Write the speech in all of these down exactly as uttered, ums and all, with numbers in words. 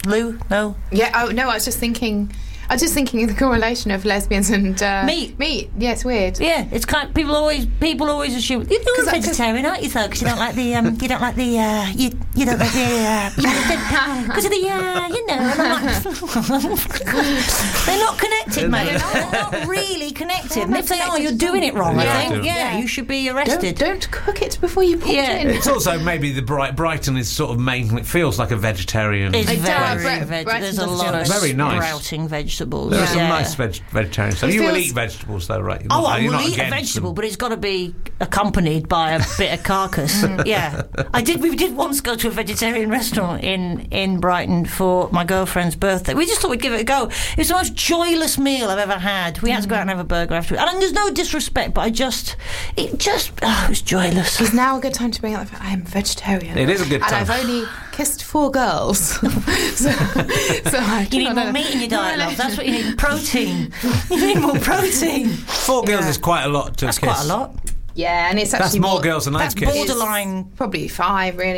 Lou? No? Yeah, oh, no, I was just thinking... I was just thinking of the correlation of lesbians and uh, meat. Meat, yeah, it's weird. Yeah, it's kind. Of, people always, people always assume you're a vegetarian, aren't you? Though, because you don't like the, um, you don't like the, uh, you, you don't like the, because uh, of the, uh, you know. And I'm like, they're not connected, mate. They're not really connected. And if they are, you're doing it wrong. Yeah. I think. Yeah, yeah, you should be arrested. Don't, don't cook it before you put yeah. it in. It's also maybe the Bright Brighton is sort of main. It feels like a vegetarian. It's It very does. veg. Brighton There's a does lot do of it. Very nice. sprouting vegetables. There's some yeah. nice veg- vegetarian stuff. It You will feels- eat vegetables, though, right? You're Oh, not- I you're will not eat a against vegetable, them. but it's got to be accompanied by a bit of carcass. Yeah, I did. We did once go to a vegetarian restaurant in in Brighton for my girlfriend's birthday. We just thought we'd give it a go. It was the most joyless meal I've ever had. We had to go out and have a burger after it. And there's no disrespect, but I just, it just, oh, it was joyless. Is now a good time to bring up? I'm vegetarian. It is a good and time. I've only kissed four girls. so, so I You need don't more know. meat in your diet, love. That's what you need. Protein. You need more protein. Four girls Yeah. is quite a lot to That's kiss. quite a lot. Yeah, and it's actually That's more girls than I've That's kissed. borderline. Probably five, really.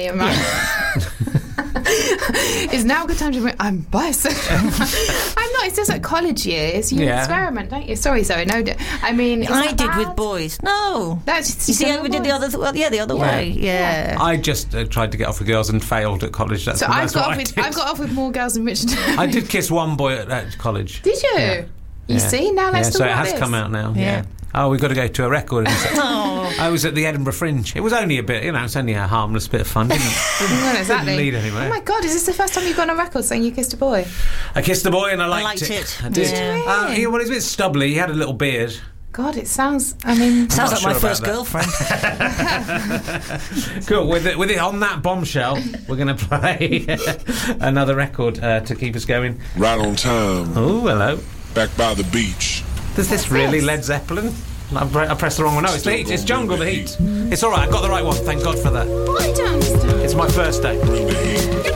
Is now a good time to bring... I'm bisexual. I'm not. It's just like college years. You Yeah. experiment, don't you? Sorry, Zoe. No, d- I mean... is I that did bad? with boys. No. That's just You see how younger we did the boys. other... Th- well, yeah, the other way. Yeah. I just uh, tried to get off with girls and failed at college. That's, So that's I've got, what off I with, did. I've got off with more girls than Richard. I did kiss one boy at, at college. Did you? Yeah. You Yeah. see? Now let's yeah, talk so it about has this. come out now. Yeah. Yeah. Oh, we've got to go to a record. Oh. I was at the Edinburgh Fringe. It was only a bit, you know, it's only a harmless bit of fun, didn't it? Well, exactly. Didn't lead anywhere. Oh my God, is this the first time you've gone on record saying you kissed a boy? I kissed the boy and I liked, liked it. I did. Yeah. Uh, he, well, he's a bit stubbly. He had a little beard. God, it sounds... I mean... Sounds Not like my sure first about girlfriend. Cool. With it, with it on that bombshell, we're going to play another record uh, to keep us going. Right on time. Oh, hello. Back by the beach. Does this really Led Zeppelin? I, pre- I pressed the wrong one. No, it's the Heat. It's Jungle, the Heat. It's all right. I got the right one. Thank God for that. I don't understand. It's my first day. Bring the heat.